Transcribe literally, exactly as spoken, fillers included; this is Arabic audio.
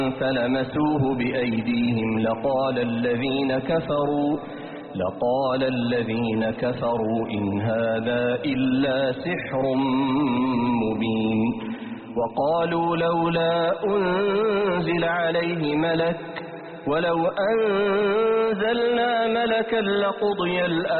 فلمسوه بأيديهم لقال الذين كفروا لقال الذين كفروا إن هذا إلا سحر مبين. وقالوا لولا أنزل عليه ملك ولو أنزلنا ملكا لقضي الأمر